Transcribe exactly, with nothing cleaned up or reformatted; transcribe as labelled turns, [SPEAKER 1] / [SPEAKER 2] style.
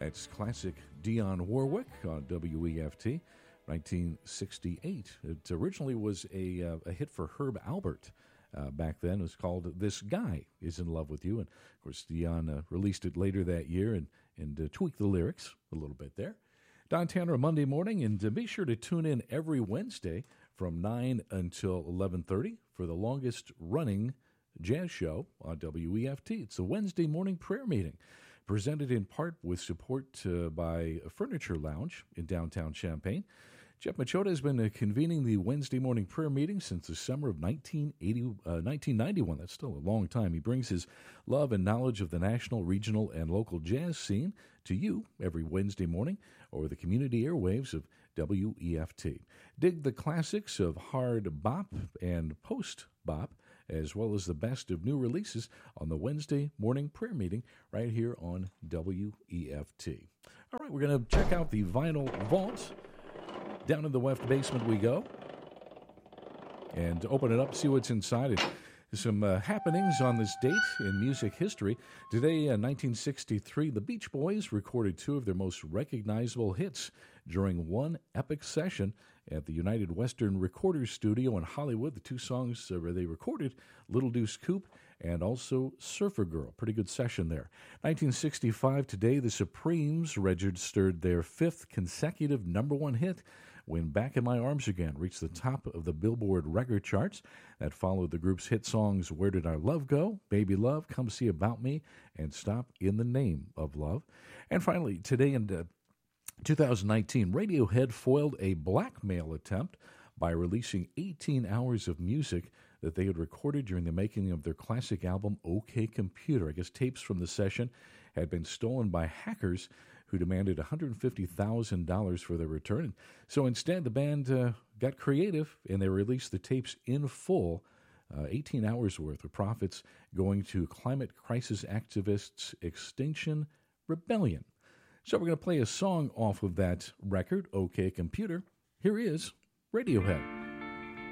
[SPEAKER 1] That's classic Dionne Warwick on W E F T, nineteen sixty-eight. It originally was a, uh, a hit for Herb Alpert. Uh, back then, it was called "This Guy Is in Love with You," and of course, Dionne uh, released it later that year and and uh, tweaked the lyrics a little bit there. Don Tanner, Monday morning, and uh, be sure to tune in every Wednesday from nine until eleven thirty for the longest running jazz show on W E F T. It's a Wednesday morning prayer meeting, presented in part with support uh, by Furniture Lounge in downtown Champaign. Jeff Machota has been uh, convening the Wednesday morning prayer meeting since the summer of nineteen eighty, uh, nineteen ninety-one. That's still a long time. He brings his love and knowledge of the national, regional, and local jazz scene to you every Wednesday morning over the community airwaves of W E F T. Dig the classics of hard bop and post bop, as well as the best of new releases on the Wednesday morning prayer meeting right here on W E F T. All right, we're going to check out the vinyl vault. Down in the left basement we go, and open it up, see what's inside it. Some uh, happenings on this date in music history. Today, in nineteen sixty-three, the Beach Boys recorded two of their most recognizable hits during one epic session at the United Western Recorders Studio in Hollywood. The two songs uh, they recorded, Little Deuce Coupe and also Surfer Girl. Pretty good session there. nineteen sixty-five, today, the Supremes registered their fifth consecutive number one hit when Back in My Arms Again reached the top of the Billboard record charts. That followed the group's hit songs Where Did Our Love Go?, Baby Love, Come See About Me, and Stop in the Name of Love. And finally, today in uh, two thousand nineteen, Radiohead foiled a blackmail attempt by releasing eighteen hours of music that they had recorded during the making of their classic album, OK Computer. I guess tapes from the session had been stolen by hackers who demanded one hundred fifty thousand dollars for their return. So instead, the band uh, got creative, and they released the tapes in full, uh, eighteen hours worth, of profits going to climate crisis activists' Extinction Rebellion. So we're going to play a song off of that record, OK Computer. Here is Radiohead.